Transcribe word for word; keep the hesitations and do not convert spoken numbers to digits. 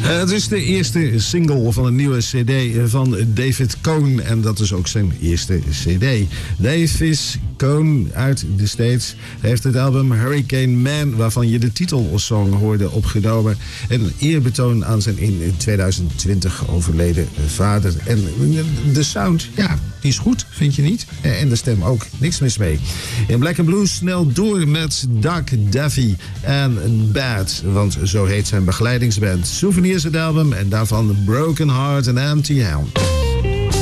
Uh, het is de eerste single van een nieuwe cd van David Cohn. En dat is ook zijn eerste cd. Davis Cohn uit de States heeft het album Hurricane Man, waarvan je de titelsong hoorde, opgenomen. Een eerbetoon aan zijn in tweeduizend twintig overleden vader. En de sound, ja, die is goed, vind je niet? En de stem ook, niks mis mee. In Black and Blue snel door met Doug Davy en Bad, want zo heet zijn begeleidingsband. Souvenirs het album en daarvan Broken Heart and Empty Hand.